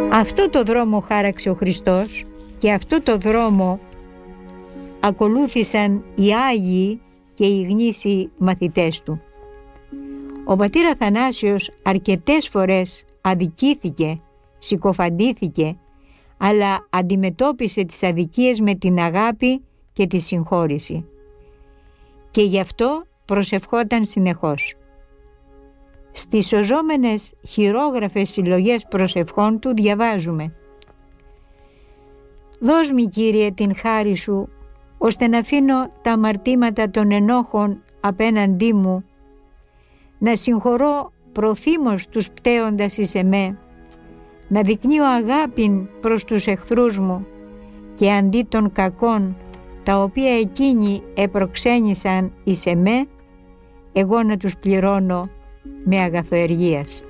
Αυτό το δρόμο χάραξε ο Χριστός και αυτό το δρόμο ακολούθησαν οι Άγιοι και οι γνήσιοι μαθητές του. Ο πατήρ Αθανάσιος αρκετές φορές αδικήθηκε, συκοφαντήθηκε, αλλά αντιμετώπισε τις αδικίες με την αγάπη και τη συγχώρηση. Και γι' αυτό προσευχόταν συνεχώς. Στις σωζόμενες χειρόγραφες συλλογές προσευχών του διαβάζουμε: «Δώσ' μη, Κύριε, την χάρη σου, ώστε να αφήνω τα αμαρτήματα των ενόχων απέναντί μου, να συγχωρώ προθύμως τους πτέοντας εις εμέ, να δεικνύω αγάπην προς τους εχθρούς μου και αντί των κακών τα οποία εκείνοι επροξένησαν εις εμέ, εγώ να τους πληρώνω με αγαθοεργίας».